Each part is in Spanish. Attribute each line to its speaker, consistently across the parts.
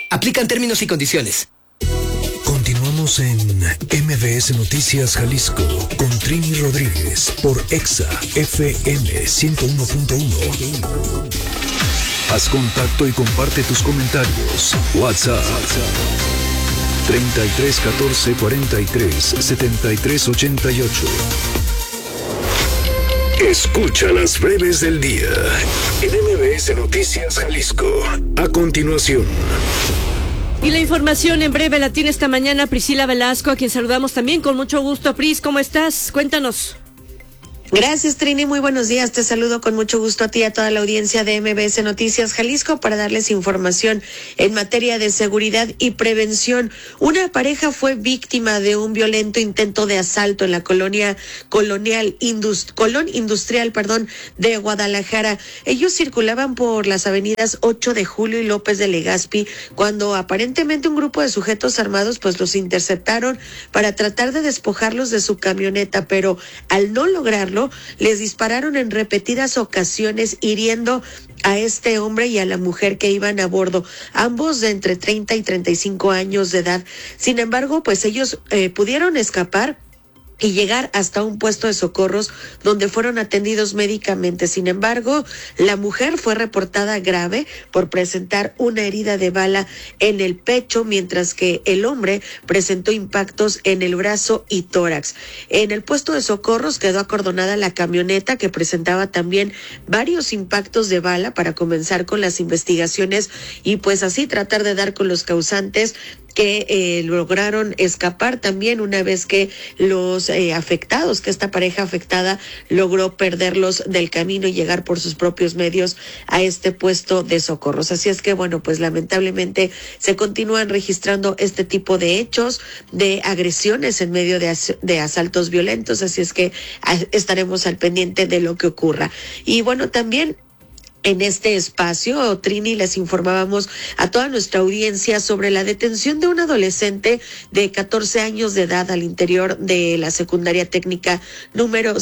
Speaker 1: Aplican términos y condiciones.
Speaker 2: Continuamos en MBS Noticias Jalisco con Trini Rodríguez por Exa FM 101.1. Haz contacto y comparte tus comentarios. WhatsApp 33 14 43 73 88. Escucha las breves del día en MBS Noticias Jalisco. A continuación.
Speaker 3: Y la información en breve la tiene esta mañana Priscila Velasco, a quien saludamos también con mucho gusto. Pris, ¿cómo estás? Cuéntanos.
Speaker 4: Gracias, Trini. Muy buenos días. Te saludo con mucho gusto a ti y a toda la audiencia de MBS Noticias Jalisco para darles información en materia de seguridad y prevención. Una pareja fue víctima de un violento intento de asalto en la colonia Colón Industrial, de Guadalajara. Ellos circulaban por las avenidas 8 de Julio y López de Legazpi cuando aparentemente un grupo de sujetos armados pues los interceptaron para tratar de despojarlos de su camioneta, pero al no lograrlo les dispararon en repetidas ocasiones, hiriendo a este hombre y a la mujer que iban a bordo, ambos de entre 30 y 35 años de edad. Sin embargo, pues ellos pudieron escapar y llegar hasta un puesto de socorros donde fueron atendidos médicamente. Sin embargo, la mujer fue reportada grave por presentar una herida de bala en el pecho, mientras que el hombre presentó impactos en el brazo y tórax. En el puesto de socorros quedó acordonada la camioneta, que presentaba también varios impactos de bala, para comenzar con las investigaciones y pues así tratar de dar con los causantes que lograron escapar también una vez que los afectados, que esta pareja afectada logró perderlos del camino y llegar por sus propios medios a este puesto de socorros. Así es que bueno, pues lamentablemente se continúan registrando este tipo de hechos, de agresiones en medio de asaltos violentos, así es que estaremos al pendiente de lo que ocurra. Y bueno, también en este espacio, Trini, les informábamos a toda nuestra audiencia sobre la detención de un adolescente de 14 años de edad al interior de la secundaria técnica número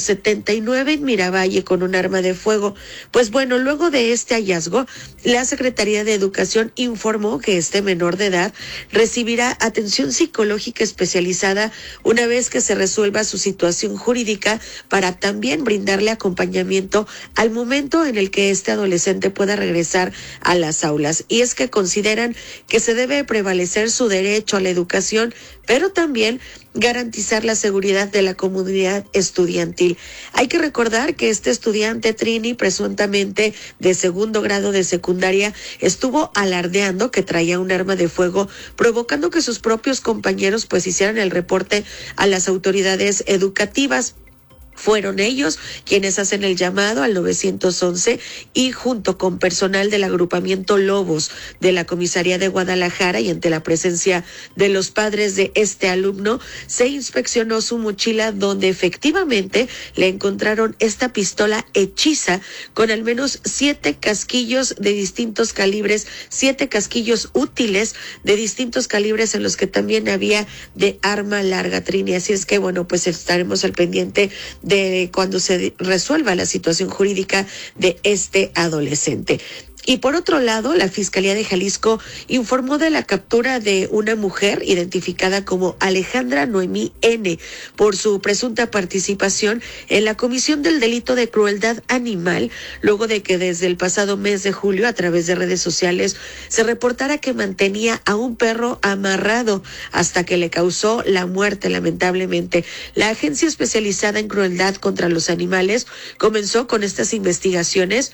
Speaker 4: 79 en Miravalle con un arma de fuego. Pues bueno, luego de este hallazgo, la Secretaría de Educación informó que este menor de edad recibirá atención psicológica especializada una vez que se resuelva su situación jurídica, para también brindarle acompañamiento al momento en el que este adolescente pueda regresar a las aulas. Y es que consideran que se debe prevalecer su derecho a la educación, pero también garantizar la seguridad de la comunidad estudiantil. Hay que recordar que este estudiante, Trini, presuntamente de segundo grado de secundaria, estuvo alardeando que traía un arma de fuego, provocando que sus propios compañeros pues hicieran el reporte a las autoridades educativas. Fueron ellos quienes hacen el llamado al 911 y junto con personal del agrupamiento Lobos de la comisaría de Guadalajara y ante la presencia de los padres de este alumno, se inspeccionó su mochila, donde efectivamente le encontraron esta pistola hechiza con al menos 7 casquillos de distintos calibres, 7 casquillos útiles de distintos calibres en los que también había de arma larga, Trini. Así es que bueno, pues estaremos al pendiente de cuando se resuelva la situación jurídica de este adolescente. Y por otro lado, la Fiscalía de Jalisco informó de la captura de una mujer identificada como Alejandra Noemí N. por su presunta participación en la comisión del delito de crueldad animal, luego de que desde el pasado mes de julio, a través de redes sociales, se reportara que mantenía a un perro amarrado hasta que le causó la muerte, lamentablemente. La agencia especializada en crueldad contra los animales comenzó con estas investigaciones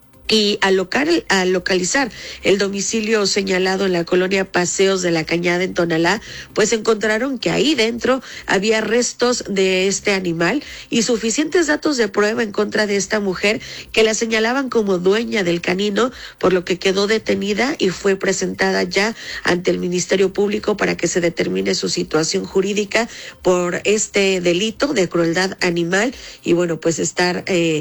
Speaker 4: y al localizar el domicilio señalado en la colonia Paseos de la Cañada en Tonalá, pues encontraron que ahí dentro había restos de este animal y suficientes datos de prueba en contra de esta mujer, que la señalaban como dueña del canino, por lo que quedó detenida y fue presentada ya ante el Ministerio Público para que se determine su situación jurídica por este delito de crueldad animal. Y bueno, pues estar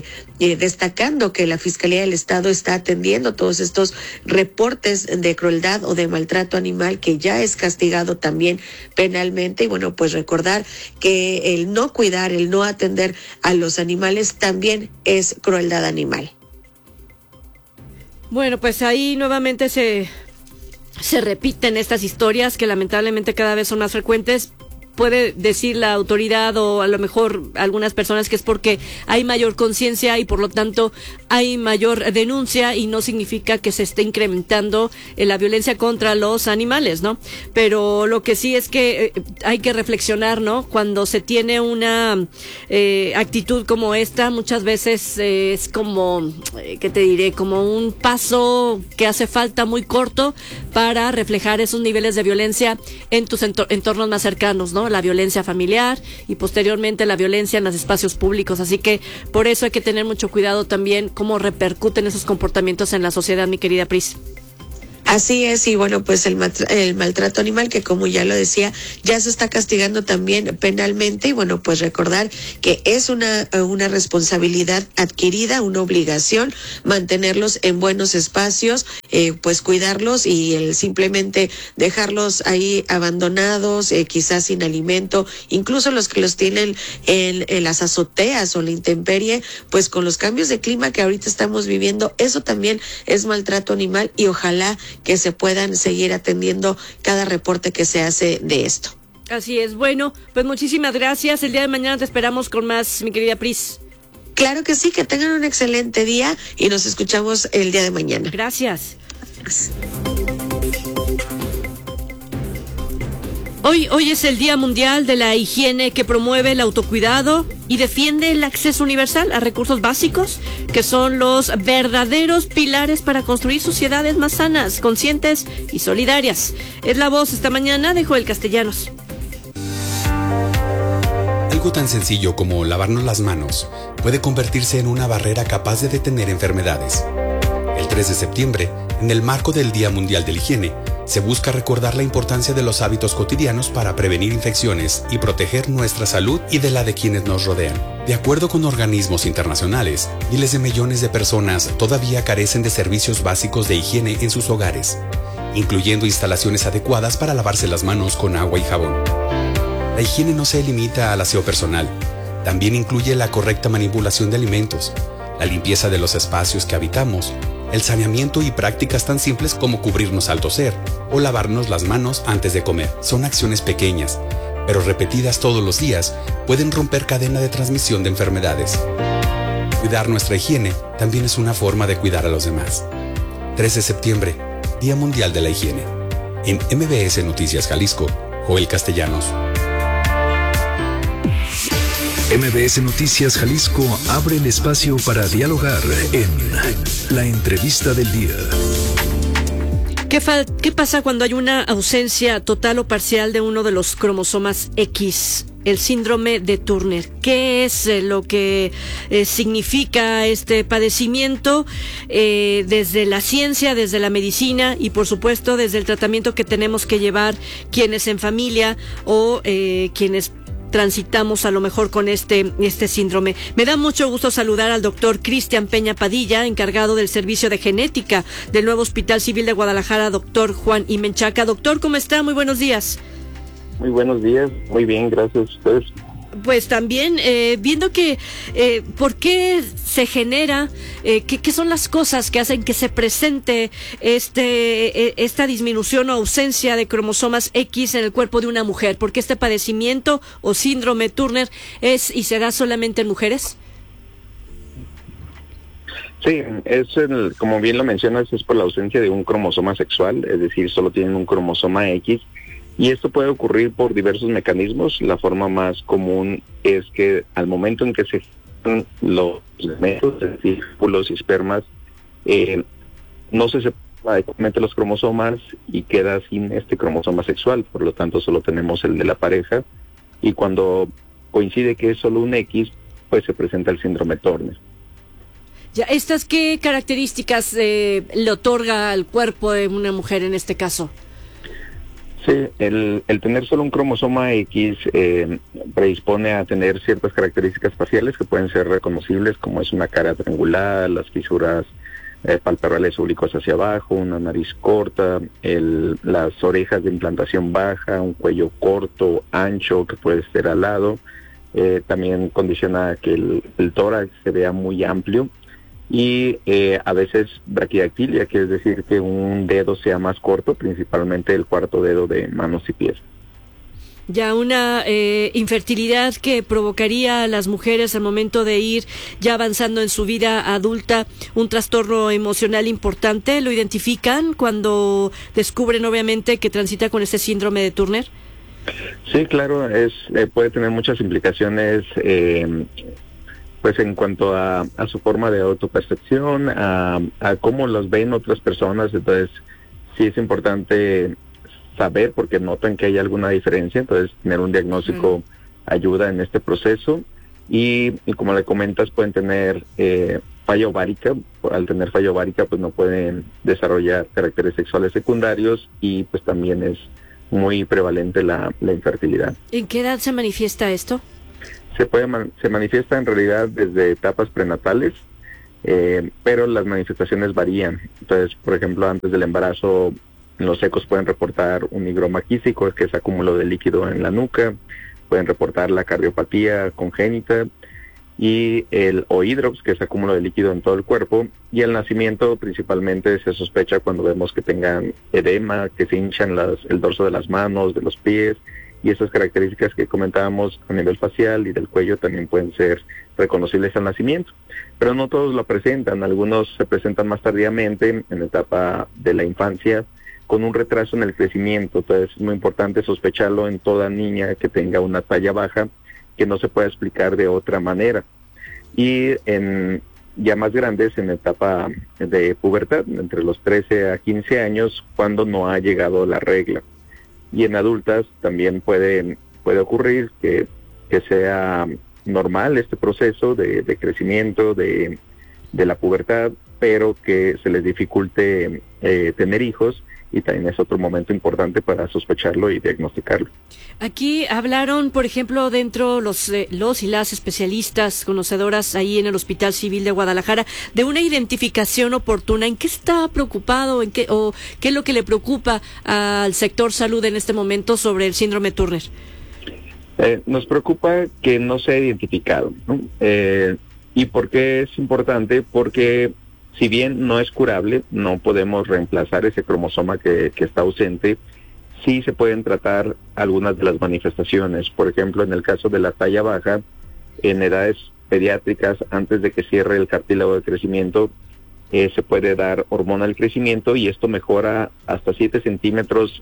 Speaker 4: destacando que la Fiscalía del Estado está atendiendo todos estos reportes de crueldad o de maltrato animal, que ya es castigado también penalmente. Y bueno, pues recordar que el no cuidar, el no atender a los animales también es crueldad animal.
Speaker 3: Bueno, pues ahí nuevamente se se repiten estas historias que lamentablemente cada vez son más frecuentes. Puede decir la autoridad o a lo mejor algunas personas que es porque hay mayor conciencia y por lo tanto hay mayor denuncia y no significa que se esté incrementando la violencia contra los animales, ¿no? Pero lo que sí es que hay que reflexionar, ¿no? Cuando se tiene una actitud como esta, muchas veces es como, ¿qué te diré? Como un paso que hace falta muy corto para reflejar esos niveles de violencia en tus entornos más cercanos, ¿no? La violencia familiar y posteriormente la violencia en los espacios públicos. Así que por eso hay que tener mucho cuidado también cómo repercuten esos comportamientos en la sociedad, mi querida Pris.
Speaker 4: Así es, y bueno, pues el maltrato animal, que como ya lo decía, ya se está castigando también penalmente, y bueno, pues recordar que es una responsabilidad adquirida, una obligación mantenerlos en buenos espacios, pues cuidarlos, y el simplemente dejarlos ahí abandonados, quizás sin alimento, incluso los que los tienen en las azoteas o la intemperie, pues con los cambios de clima que ahorita estamos viviendo, eso también es maltrato animal, y ojalá que se puedan seguir atendiendo cada reporte que se hace de esto.
Speaker 3: Así es. Bueno, pues muchísimas gracias. El día de mañana te esperamos con más, mi querida Pris.
Speaker 4: Claro que sí, que tengan un excelente día y nos escuchamos el día de mañana.
Speaker 3: Gracias. Hoy es el Día Mundial de la Higiene, que promueve el autocuidado y defiende el acceso universal a recursos básicos, que son los verdaderos pilares para construir sociedades más sanas, conscientes y solidarias. Es la voz esta mañana de Joel Castellanos.
Speaker 1: Algo tan sencillo como lavarnos las manos puede convertirse en una barrera capaz de detener enfermedades. El 3 de septiembre, en el marco del Día Mundial de la Higiene, se busca recordar la importancia de los hábitos cotidianos para prevenir infecciones y proteger nuestra salud y de la de quienes nos rodean. De acuerdo con organismos internacionales, miles de millones de personas todavía carecen de servicios básicos de higiene en sus hogares, incluyendo instalaciones adecuadas para lavarse las manos con agua y jabón. La higiene no se limita al aseo personal, también incluye la correcta manipulación de alimentos, la limpieza de los espacios que habitamos, el saneamiento y prácticas tan simples como cubrirnos al toser o lavarnos las manos antes de comer. Son acciones pequeñas, pero repetidas todos los días, pueden romper cadena de transmisión de enfermedades. Cuidar nuestra higiene también es una forma de cuidar a los demás. 3 de septiembre, Día Mundial de la Higiene. En MBS Noticias Jalisco, Joel Castellanos.
Speaker 2: MBS Noticias Jalisco abre el espacio para dialogar en La Entrevista del Día.
Speaker 3: ¿Qué pasa cuando hay una ausencia total o parcial de uno de los cromosomas X? El síndrome de Turner. ¿Qué es lo que significa este padecimiento desde la ciencia, desde la medicina y por supuesto desde el tratamiento que tenemos que llevar quienes en familia o quienes transitamos a lo mejor con este síndrome? Me da mucho gusto saludar al doctor Cristian Peña Padilla, encargado del servicio de genética del nuevo Hospital Civil de Guadalajara, doctor Juan I. Menchaca. Doctor, ¿cómo está? Muy buenos días.
Speaker 5: Muy buenos días, muy bien, gracias a ustedes.
Speaker 3: Pues también viendo que por qué se genera, qué son las cosas que hacen que se presente esta disminución o ausencia de cromosomas X en el cuerpo de una mujer, porque este padecimiento o síndrome Turner es y se da solamente en mujeres.
Speaker 5: Sí, como bien lo mencionas, es por la ausencia de un cromosoma sexual, es decir, solo tienen un cromosoma X. Y esto puede ocurrir por diversos mecanismos. La forma más común es que al momento en que se gestan los gametos, es decir, óvulos y espermas, no se separan adecuadamente los cromosomas y queda sin este cromosoma sexual. Por lo tanto, solo tenemos el de la pareja. Y cuando coincide que es solo un X, pues se presenta el síndrome Turner.
Speaker 3: Ya, ¿estas qué características le otorga al cuerpo de una mujer en este caso?
Speaker 5: Sí, el tener solo un cromosoma X predispone a tener ciertas características faciales que pueden ser reconocibles, como es una cara triangular, las fisuras palpebrales oblicuas hacia abajo, una nariz corta, las orejas de implantación baja, un cuello corto, ancho, que puede ser alado. También condiciona que el tórax se vea muy amplio. y a veces braquidactilia, que es decir que un dedo sea más corto, principalmente el cuarto dedo de manos y pies.
Speaker 3: Ya una infertilidad que provocaría a las mujeres al momento de ir ya avanzando en su vida adulta, un trastorno emocional importante. ¿Lo identifican cuando descubren obviamente que transita con este síndrome de Turner?
Speaker 5: Sí, claro, puede tener muchas implicaciones, pues en cuanto a su forma de autopercepción, a cómo los ven otras personas. Entonces sí es importante saber, porque notan que hay alguna diferencia, entonces tener un diagnóstico ayuda en este proceso. Y como le comentas, pueden tener falla ovárica. Al tener falla ovárica, pues no pueden desarrollar caracteres sexuales secundarios, y pues también es muy prevalente la infertilidad.
Speaker 3: ¿En qué edad se manifiesta esto?
Speaker 5: Se manifiesta en realidad desde etapas prenatales, pero las manifestaciones varían. Entonces, por ejemplo, antes del embarazo, los ecos pueden reportar un higroma quístico, que es acúmulo de líquido en la nuca, pueden reportar la cardiopatía congénita, y el hidrops, que es acúmulo de líquido en todo el cuerpo, y el nacimiento principalmente se sospecha cuando vemos que tengan edema, que se hinchan el dorso de las manos, de los pies, y esas características que comentábamos a nivel facial y del cuello también pueden ser reconocibles al nacimiento. Pero no todos lo presentan, algunos se presentan más tardíamente, en la etapa de la infancia, con un retraso en el crecimiento. Entonces es muy importante sospecharlo en toda niña que tenga una talla baja, que no se puede explicar de otra manera. Y en ya más grandes, en etapa de pubertad, entre los 13 a 15 años, cuando no ha llegado la regla. Y en adultas también puede ocurrir que sea normal este proceso de crecimiento de la pubertad, pero que se les dificulte tener hijos, y también es otro momento importante para sospecharlo y diagnosticarlo.
Speaker 3: Aquí hablaron, por ejemplo, dentro los y las especialistas conocedoras ahí en el Hospital Civil de Guadalajara, de una identificación oportuna. ¿En qué está preocupado qué es lo que le preocupa al sector salud en este momento sobre el síndrome Turner?
Speaker 5: Nos preocupa que no sea identificado, ¿no? ¿Y por qué es importante? Porque si bien no es curable, no podemos reemplazar ese cromosoma que está ausente, sí se pueden tratar algunas de las manifestaciones. Por ejemplo, en el caso de la talla baja, en edades pediátricas, antes de que cierre el cartílago de crecimiento, se puede dar hormona del crecimiento, y esto mejora hasta 7 centímetros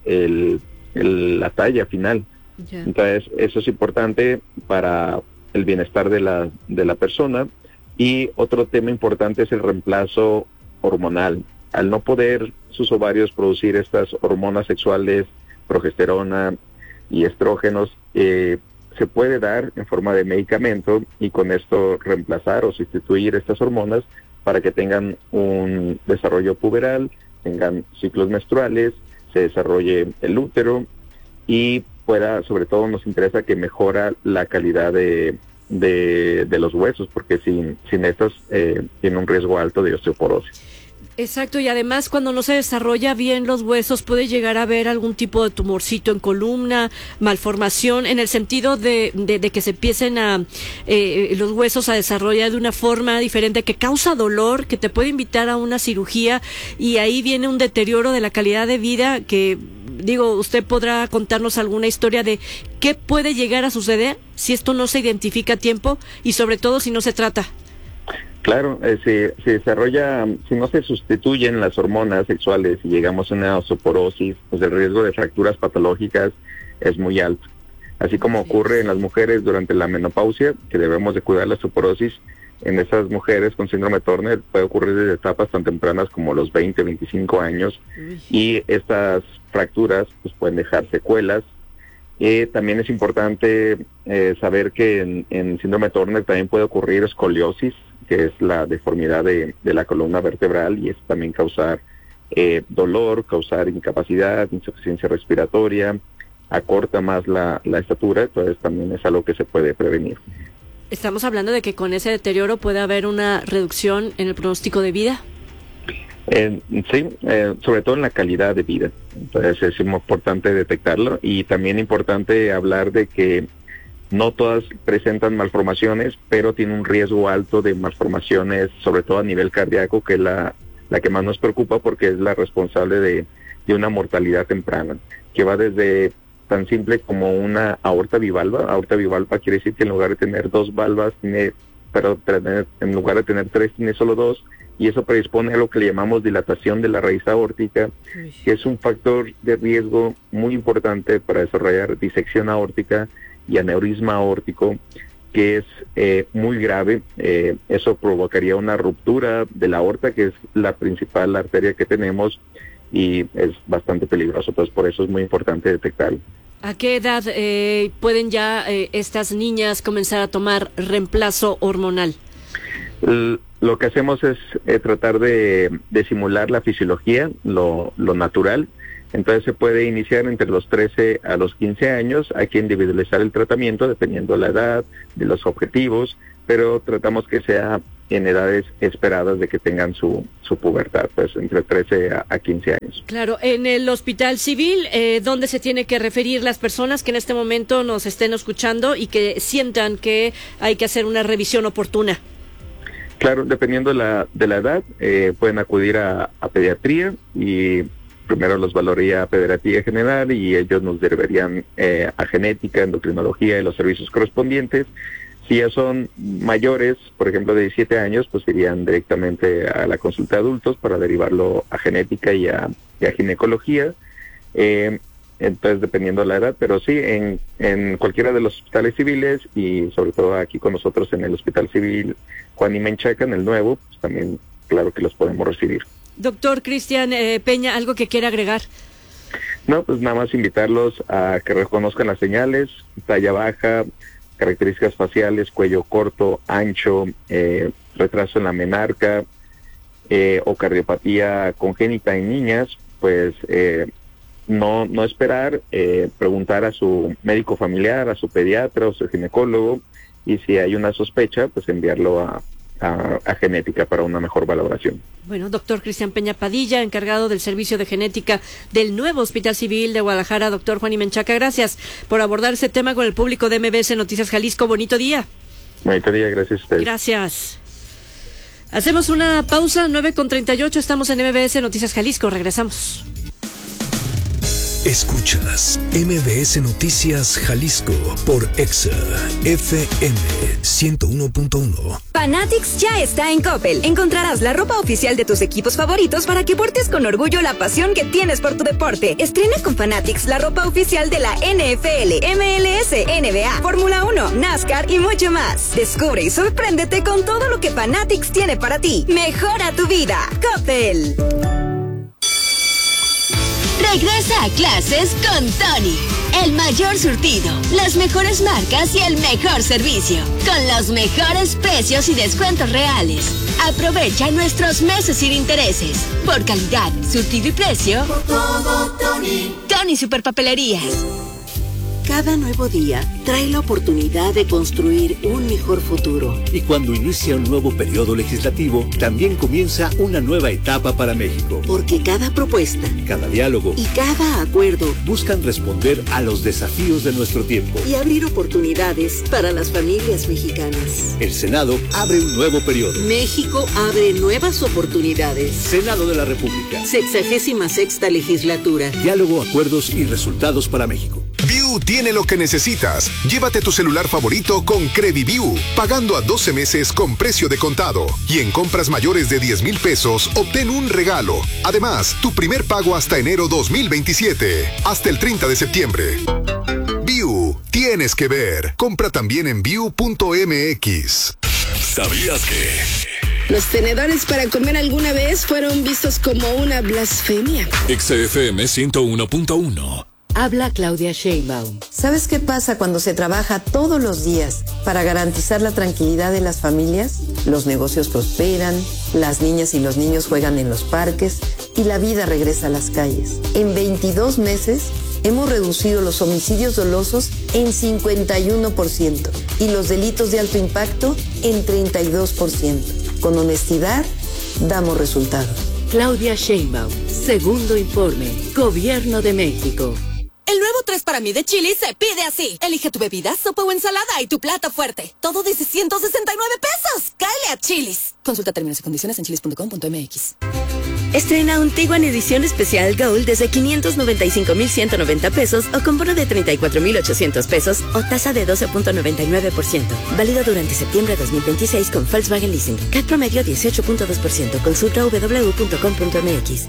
Speaker 5: la talla final. Yeah. Entonces, eso es importante para el bienestar de la persona. Y otro tema importante es el reemplazo hormonal. Al no poder sus ovarios producir estas hormonas sexuales, progesterona y estrógenos, se puede dar en forma de medicamento, y con esto reemplazar o sustituir estas hormonas para que tengan un desarrollo puberal, tengan ciclos menstruales, se desarrolle el útero, y pueda, sobre todo nos interesa que mejora la calidad de los huesos, porque sin estos tiene un riesgo alto de osteoporosis.
Speaker 3: Exacto, y además cuando no se desarrolla bien los huesos puede llegar a haber algún tipo de tumorcito en columna, malformación, en el sentido de que se empiecen los huesos a desarrollar de una forma diferente, que causa dolor, que te puede invitar a una cirugía, y ahí viene un deterioro de la calidad de vida que, digo, usted podrá contarnos alguna historia de qué puede llegar a suceder si esto no se identifica a tiempo, y sobre todo si no se trata.
Speaker 5: Claro, se desarrolla, si no se sustituyen las hormonas sexuales y llegamos a una osteoporosis, pues el riesgo de fracturas patológicas es muy alto. Así como ocurre en las mujeres durante la menopausia, que debemos de cuidar la osteoporosis, en esas mujeres con síndrome de Turner puede ocurrir desde etapas tan tempranas como los 20, 25 años, y estas fracturas pues pueden dejar secuelas. También es importante saber que en síndrome de Turner también puede ocurrir escoliosis, que es la deformidad de la columna vertebral, y es también causar dolor, causar incapacidad, insuficiencia respiratoria, acorta más la estatura. Entonces también es algo que se puede prevenir.
Speaker 3: ¿Estamos hablando de que con ese deterioro puede haber una reducción en el pronóstico de vida?
Speaker 5: Sí, sobre todo en la calidad de vida. Entonces es importante detectarlo, y también importante hablar de que No todas presentan malformaciones, pero tiene un riesgo alto de malformaciones, sobre todo a nivel cardíaco, que es la que más nos preocupa porque es la responsable de una mortalidad temprana, que va desde tan simple como una aorta bivalva. Aorta bivalva quiere decir que en lugar de tener 2 valvas, en lugar de tener 3, tiene solo 2, y eso predispone a lo que le llamamos dilatación de la raíz aórtica, que es un factor de riesgo muy importante para desarrollar disección aórtica y aneurisma aórtico, que es muy grave. Eso provocaría una ruptura de la aorta, que es la principal arteria que tenemos, y es bastante peligroso. Entonces, por eso es muy importante detectarlo.
Speaker 3: ¿A qué edad pueden ya estas niñas comenzar a tomar reemplazo hormonal?
Speaker 5: Lo que hacemos es tratar de simular la fisiología, lo natural. Entonces se puede iniciar entre los 13 a los 15 años. Hay que individualizar el tratamiento dependiendo de la edad, de los objetivos, pero tratamos que sea en edades esperadas de que tengan su pubertad, pues entre 13 a 15 años.
Speaker 3: Claro, en el Hospital Civil, ¿dónde se tiene que referir las personas que en este momento nos estén escuchando y que sientan que hay que hacer una revisión oportuna?
Speaker 5: Claro, dependiendo de la edad, pueden acudir a pediatría, y primero los valoraría pediatría general y ellos nos derivarían a genética, endocrinología y los servicios correspondientes. Si ya son mayores, por ejemplo de 17 años, pues irían directamente a la consulta de adultos para derivarlo a genética y a ginecología. Entonces, dependiendo de la edad, pero sí, en cualquiera de los hospitales civiles, y sobre todo aquí con nosotros en el Hospital Civil Juan y Menchaca, en el nuevo, pues también, claro que los podemos recibir.
Speaker 3: Doctor Cristian Peña, ¿algo que quiera agregar?
Speaker 5: No, pues nada más invitarlos a que reconozcan las señales: talla baja, características faciales, cuello corto, ancho, retraso en la menarca, o cardiopatía congénita en niñas. Pues no esperar, preguntar a su médico familiar, a su pediatra o su ginecólogo, y si hay una sospecha, pues enviarlo a genética para una mejor valoración.
Speaker 3: Bueno, doctor Cristian Peña Padilla, encargado del servicio de genética del nuevo Hospital Civil de Guadalajara. Doctor Juan y Menchaca, gracias por abordar ese tema con el público de MBS Noticias Jalisco. Bonito día.
Speaker 5: Bonito día, gracias a ustedes.
Speaker 3: Gracias. Hacemos una pausa, 9:38, estamos en MBS Noticias Jalisco, regresamos.
Speaker 2: Escuchas MBS Noticias Jalisco por Exa FM 101.1.
Speaker 6: Fanatics ya está en Coppel. Encontrarás la ropa oficial de tus equipos favoritos para que portes con orgullo la pasión que tienes por tu deporte. Estrena con Fanatics la ropa oficial de la NFL, MLS, NBA, Fórmula 1, NASCAR y mucho más. Descubre y sorpréndete con todo lo que Fanatics tiene para ti. Mejora tu vida. Coppel.
Speaker 7: Regresa a clases con Tony. El mayor surtido, las mejores marcas y el mejor servicio. Con los mejores precios y descuentos reales. Aprovecha nuestros meses sin intereses. Por calidad, surtido y precio. Por todo, Tony. Tony Superpapelerías.
Speaker 8: Cada nuevo día trae la oportunidad de construir un mejor futuro.
Speaker 9: Y cuando inicia un nuevo periodo legislativo, también comienza una nueva etapa para México.
Speaker 8: Porque cada propuesta,
Speaker 9: cada diálogo
Speaker 8: y cada acuerdo
Speaker 9: buscan responder a los desafíos de nuestro tiempo
Speaker 8: y abrir oportunidades para las familias mexicanas.
Speaker 9: El Senado abre un nuevo periodo.
Speaker 8: México abre nuevas oportunidades.
Speaker 9: Senado de la República.
Speaker 8: 66ª legislatura.
Speaker 9: Diálogo, acuerdos y resultados para México.
Speaker 10: View tiene lo que necesitas. Llévate tu celular favorito con CrediView, pagando a 12 meses con precio de contado. Y en compras mayores de 10,000 pesos, obtén un regalo. Además, tu primer pago hasta enero 2027, hasta el 30 de septiembre. View, tienes que ver. Compra también en view.mx.
Speaker 2: ¿Sabías que
Speaker 11: los tenedores para comer alguna vez fueron vistos como una blasfemia?
Speaker 2: Exa FM 101.1.
Speaker 12: Habla Claudia Sheinbaum.
Speaker 13: ¿Sabes qué pasa cuando se trabaja todos los días para garantizar la tranquilidad de las familias? Los negocios prosperan, las niñas y los niños juegan en los parques y la vida regresa a las calles. En 22 meses hemos reducido los homicidios dolosos en 51% y los delitos de alto impacto en 32%. Con honestidad, damos resultados.
Speaker 12: Claudia Sheinbaum, segundo informe, Gobierno de México.
Speaker 14: El nuevo 3x4 para mí de Chili's se pide así. Elige tu bebida, sopa o ensalada y tu plato fuerte. Todo de 169 pesos. ¡Cáele a Chili's! Consulta términos y condiciones en chili's.com.mx.
Speaker 15: Estrena un Tiguan edición especial Gold desde 595,190 pesos o con bono de 34,800 pesos o tasa de 12.99%. Válido durante septiembre de 2026 con Volkswagen Leasing. CAT promedio 18.2%. Consulta www.com.mx.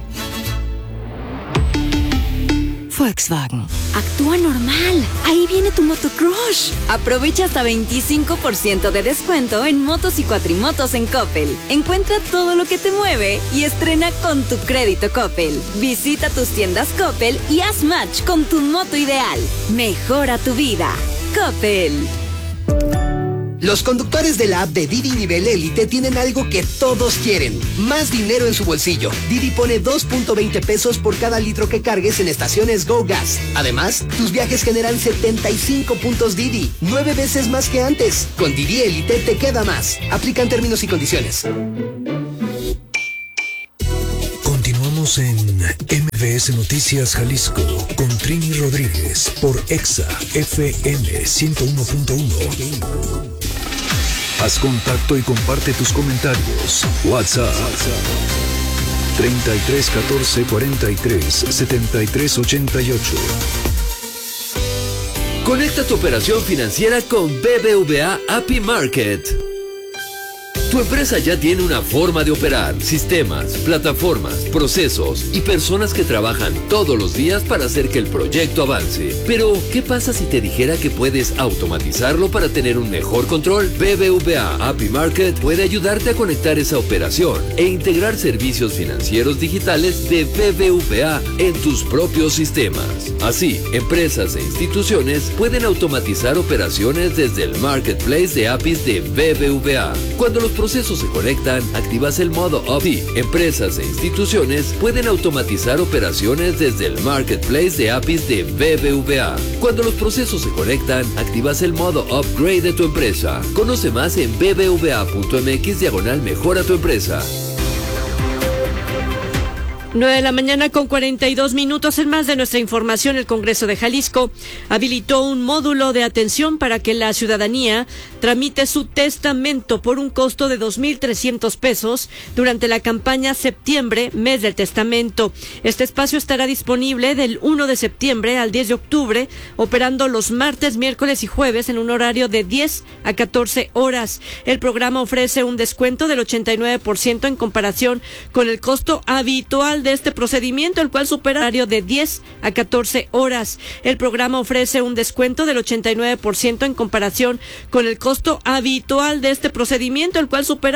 Speaker 16: Volkswagen. Actúa normal. Ahí viene tu motocrush.
Speaker 6: Aprovecha hasta 25% de descuento en motos y cuatrimotos en Coppel. Encuentra todo lo que te mueve y estrena con tu crédito Coppel. Visita tus tiendas Coppel y haz match con tu moto ideal. Mejora tu vida. Coppel.
Speaker 17: Los conductores de la app de Didi Nivel Élite tienen algo que todos quieren: más dinero en su bolsillo. Didi pone 2.20 pesos por cada litro que cargues en estaciones Go Gas. Además, tus viajes generan 75 puntos Didi, 9 veces más que antes. Con Didi Élite te queda más. Aplican términos y condiciones.
Speaker 2: Continuamos en MBS Noticias Jalisco con Trini Rodríguez por Exa FM 101.1. Haz contacto y comparte tus comentarios. WhatsApp 33 14 43 73 88.
Speaker 18: Conecta tu operación financiera con BBVA API Market. Tu empresa ya tiene una forma de operar, sistemas, plataformas, procesos y personas que trabajan todos los días para hacer que el proyecto avance. Pero, ¿qué pasa si te dijera que puedes automatizarlo para tener un mejor control? BBVA API Market puede ayudarte a conectar esa operación e integrar servicios financieros digitales de BBVA en tus propios sistemas. Así, empresas e instituciones pueden automatizar operaciones desde el marketplace de APIs de BBVA. Cuando los procesos se conectan, activas el modo Up. Sí, empresas e instituciones pueden automatizar operaciones desde el marketplace de APIs de BBVA. Cuando los procesos se conectan, activas el modo Upgrade de tu empresa. Conoce más en bbva.mx/mejora tu empresa.
Speaker 3: 9 de la mañana con 42 minutos. En más de nuestra información, el Congreso de Jalisco habilitó un módulo de atención para que la ciudadanía tramite su testamento por un costo de 2,300 pesos durante la campaña Septiembre, mes del testamento. Este espacio estará disponible del 1 de septiembre al 10 de octubre, operando los martes, miércoles y jueves en un horario de 10 a 14 horas. El programa ofrece un descuento del 89% en comparación con el costo habitual de este procedimiento, el cual supera el horario de 10 a 14 horas. El programa ofrece un descuento del 89% en comparación con el costo habitual de este procedimiento, el cual supera